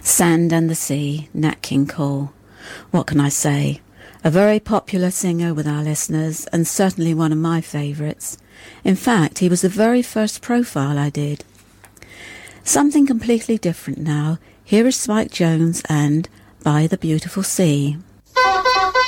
Sand and the Sea, Nat King Cole. What can I say? A very popular singer with our listeners, and certainly one of my favourites. In fact, he was the very first profile I did. Something completely different now. Here is Spike Jones and By the Beautiful Sea.